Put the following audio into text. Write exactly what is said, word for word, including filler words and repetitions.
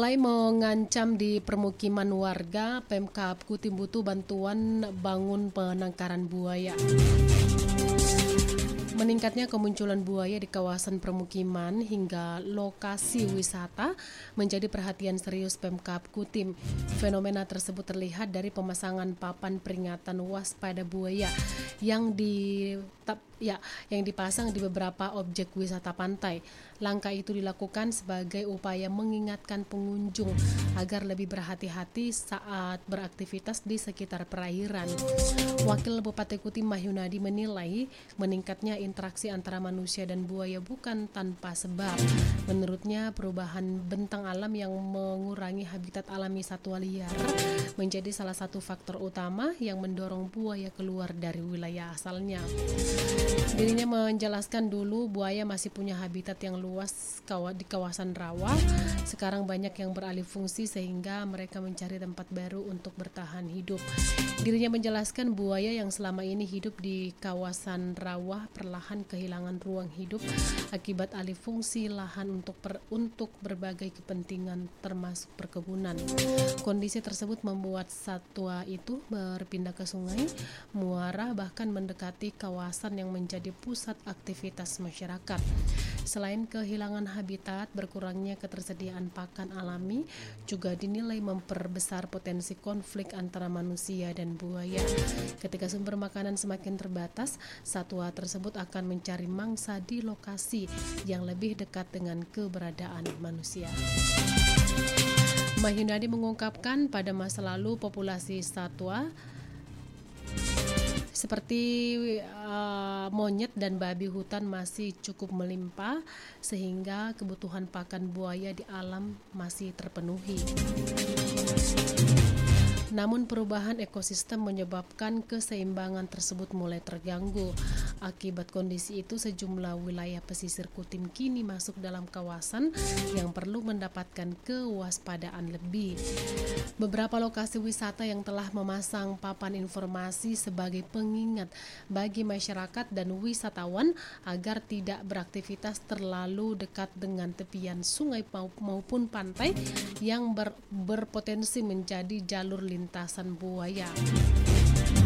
Mulai mengancam di permukiman warga, Pemkab Kutim butuh bantuan bangun penangkaran buaya. Meningkatnya kemunculan buaya di kawasan permukiman hingga lokasi wisata menjadi perhatian serius Pemkab Kutim. Fenomena tersebut terlihat dari pemasangan papan peringatan waspada buaya yang di ya yang dipasang di beberapa objek wisata pantai. Langkah itu dilakukan sebagai upaya mengingatkan pengunjung agar lebih berhati-hati saat beraktivitas di sekitar perairan. Wakil Bupati Kutim Mahyunadi menilai meningkatnya interaksi antara manusia dan buaya bukan tanpa sebab. Menurutnya, perubahan bentang alam yang mengurangi habitat alami satwa liar menjadi salah satu faktor utama yang mendorong buaya keluar dari wilayah asalnya. Dirinya menjelaskan dulu buaya masih punya habitat yang luas di kawasan rawa. Sekarang banyak yang beralih fungsi sehingga mereka mencari tempat baru untuk bertahan hidup. Dirinya menjelaskan buaya yang selama ini hidup di kawasan rawa perlahan kehilangan ruang hidup akibat alih fungsi lahan untuk per, untuk berbagai kepentingan termasuk perkebunan. Kondisi tersebut membuat satwa itu berpindah ke sungai, muara, bahkan mendekati kawasan yang menjadi pusat aktivitas masyarakat. Selain kehilangan habitat, berkurangnya ketersediaan pakan alami juga dinilai memperbesar potensi konflik antara manusia dan buaya. Ketika sumber makanan semakin terbatas, satwa tersebut akan mencari mangsa di lokasi yang lebih dekat dengan keberadaan manusia. Mahyunadi mengungkapkan pada masa lalu populasi satwa seperti uh, monyet dan babi hutan masih cukup melimpah sehingga kebutuhan pakan buaya di alam masih terpenuhi. Namun perubahan ekosistem menyebabkan keseimbangan tersebut mulai terganggu. Akibat kondisi itu sejumlah wilayah pesisir Kutim kini masuk dalam kawasan yang perlu mendapatkan kewaspadaan lebih. Beberapa lokasi wisata yang telah memasang papan informasi sebagai pengingat bagi masyarakat dan wisatawan agar tidak beraktivitas terlalu dekat dengan tepian sungai maupun pantai yang ber, berpotensi menjadi jalur lintasan buaya.